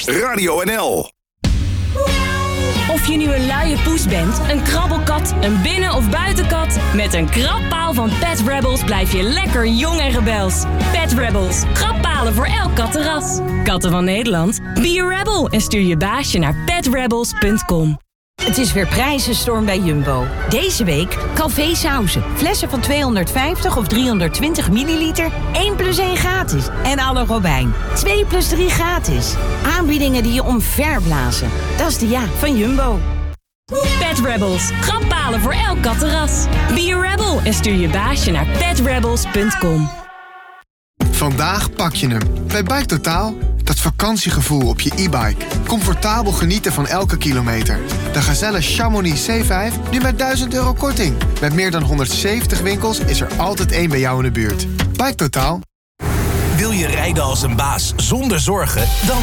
Radio NL. Of je nu een luie poes bent, een krabbelkat, een binnen- of buitenkat... met een krabpaal van Pet Rebels blijf je lekker jong en rebels. Pet Rebels, krabbpalen voor elk kattenras. Katten van Nederland, be a rebel en stuur je baasje naar petrebels.com. Het is weer prijzenstorm bij Jumbo. Deze week Calvé sauzen. Flessen van 250 of 320 milliliter. 1 + 1 gratis. En alle Robijn. 2 + 3 gratis. Aanbiedingen die je omverblazen. Dat is de ja van Jumbo. Pet Rebels, krabbpalen voor elk kattenras. Be a rebel en stuur je baasje naar petrebels.com. Vandaag pak je hem. Bij Bike Totaal. Dat vakantiegevoel op je e-bike. Comfortabel genieten van elke kilometer. De Gazelle Chamonix C5 nu met €1000 korting. Met meer dan 170 winkels is er altijd één bij jou in de buurt. Bike Totaal. Wil je rijden als een baas zonder zorgen? Dan